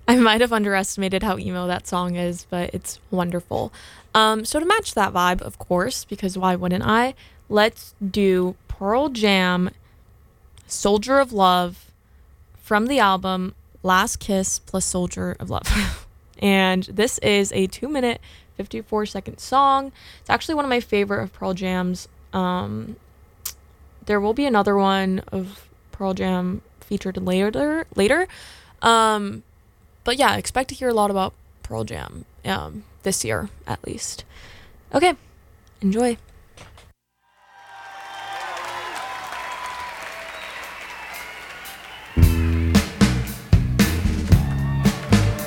I might have underestimated how emo that song is, but it's wonderful. So to match that vibe, of course, because why wouldn't I? Let's do Pearl Jam, Soldier of Love from the album Last Kiss plus Soldier of Love. And this is a 2-minute, 54-second song. It's actually one of my favorite of Pearl Jam's. There will be another one of Pearl Jam featured later. But yeah, expect to hear a lot about Pearl Jam this year, at least. Okay, enjoy.